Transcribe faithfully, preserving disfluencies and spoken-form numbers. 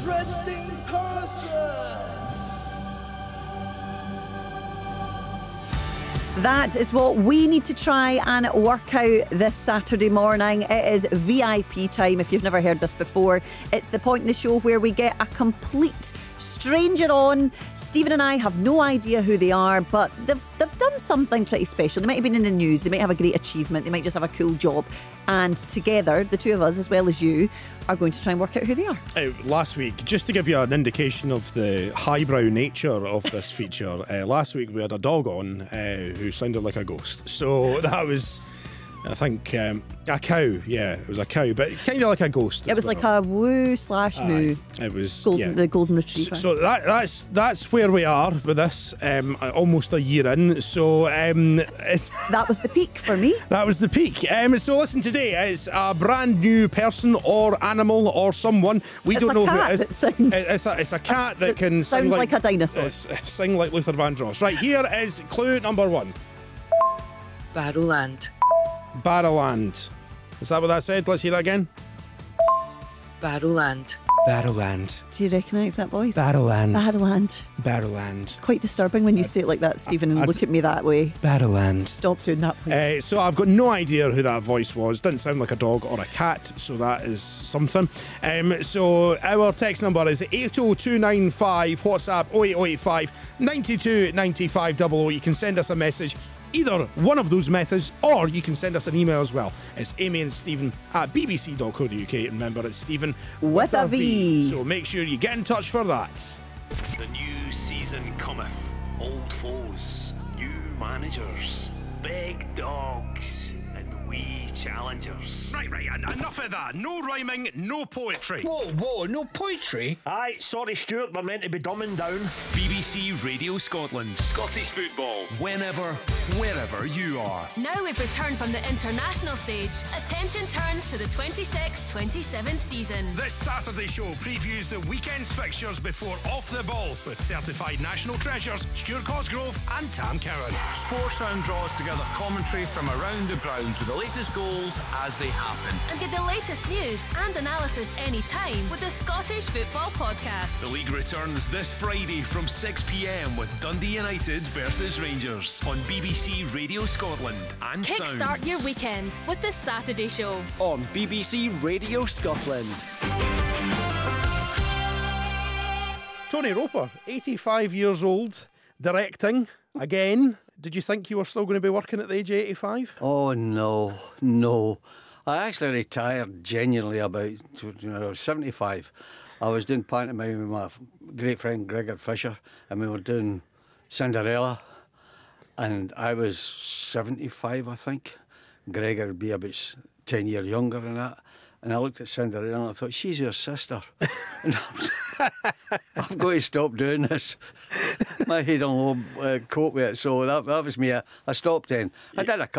interesting person. That is what we need to try and work out this Saturday morning. It is V I P time if you've never heard this before. It's the point in the show where we get a complete stranger on. Stephen and I have no idea who they are, but they've, they've done something pretty special. They might have been in the news, they might have a great achievement, they might just have a cool job. And together, the two of us, as well as you, are going to try and work out who they are. Uh, last week, just to give you an indication of the highbrow nature of this feature, uh, last week we had a dog on uh, who sounded like a ghost. So that was, I think, um, a cow. Yeah, it was a cow, but kind of like a ghost. It was like a woo slash moo. Uh, it was golden, yeah. the golden retriever. So, so that, that's that's where we are with this. Um, almost a year in. So um, it's that was the peak for me. That was the peak. Um, so listen, today it's a brand new person or animal or someone. We it's don't a know cat who it is. That sounds it's, a, it's a cat that can sounds sing like, like a dinosaur. Sing like Luther Vandross. Right, here is clue number one. Barrowland. Barrowland. Is that what that said? Let's hear it again. Barrowland. Barrowland. Do you recognise that voice? Barrowland. Barrowland. Barrowland. It's quite disturbing when you say it like that, Stephen, and I, look at me that way. Barrowland. Stop doing that, please. Uh, so I've got no idea who that voice was. Didn't sound like a dog or a cat, so that is something. Um, so our text number is eight oh two nine five, WhatsApp oh eight oh eight five, nine two nine five double oh. You can send us a message. Either one of those methods, or you can send us an email as well. It's Amy and Stephen at b b c dot co dot u k. And remember, it's Stephen with, with a v. v. So make sure you get in touch for that. The new season cometh. Old foes, new managers, big dogs, and wee challengers. Right, right, enough of that. No rhyming, no poetry. Whoa, whoa, no poetry? Aye, sorry Stuart, we're meant to be dumbing down. B B C Radio Scotland. Scottish football. Whenever, wherever you are. Now we've returned from the international stage. Attention turns to the twenty-six twenty-seven season. This Saturday show previews the weekend's fixtures before Off the Ball with certified national treasures Stuart Cosgrove and Tam Cowan. Sportsound draws together commentary from around the grounds with the latest goals as they happen. And get the latest news and analysis anytime with the Scottish Football Podcast. The league returns this Friday from six p m with Dundee United versus Rangers on B B C Radio Scotland and Sounds. Kickstart your weekend with the Saturday Show on B B C Radio Scotland. Tony Roper, eighty-five years old, directing again. Did you think you were still going to be working at the age of eighty-five? Oh, no, no. I actually retired genuinely about when I was seventy-five. I was doing pantomime with my great friend Gregor Fisher, and we were doing Cinderella, and I was seventy-five, I think. Gregor would be about ten years younger than that. And I looked at Cinderella and I thought, she's your sister. And I'm going to stop doing this. My head will uh, cope with it. So that, that was me. I, I stopped then. I did a couple